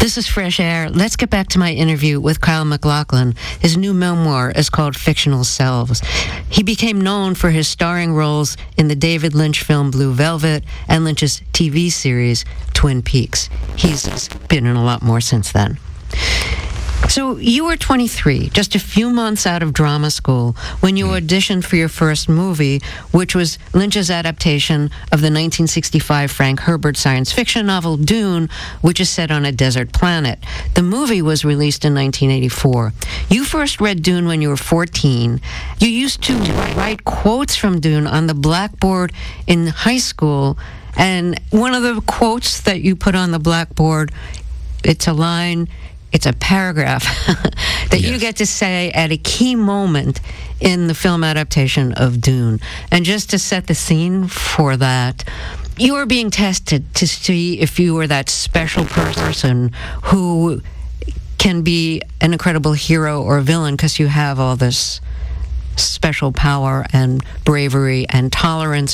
This is Fresh Air. Let's get back to my interview with Kyle MacLachlan. His new memoir is called Fictional Selves. He became known for his starring roles in the David Lynch film Blue Velvet and Lynch's TV series Twin Peaks. He's been in a lot more since then. So you were 23, just a few months out of drama school, when you auditioned for your first movie, which was Lynch's adaptation of the 1965 Frank Herbert science fiction novel Dune, which is set on a desert planet. The movie was released in 1984. You first read Dune when you were 14. You used to write quotes from Dune on the blackboard in high school, and one of the quotes that you put on the blackboard, it's a line... It's a paragraph that you get to say at a key moment in the film adaptation of Dune. And just to set the scene for that, you were being tested to see if you were that special person who can be an incredible hero or villain because you have all this special power and bravery and tolerance